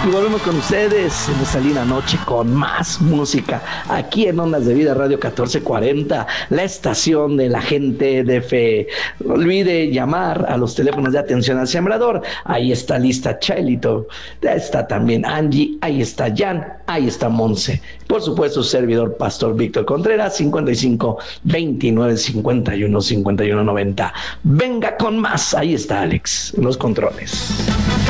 Y volvemos con ustedes en esta linda noche con más música aquí en Ondas de Vida Radio 1440, la estación de la gente de fe. No olvide llamar a los teléfonos de atención al sembrador. Ahí está lista Chelito, ahí está también Angie, ahí está Jan, ahí está Monse. Por supuesto, su servidor Pastor Víctor Contreras, 55 29 51 51 90. Venga con más, ahí está Alex, en los controles.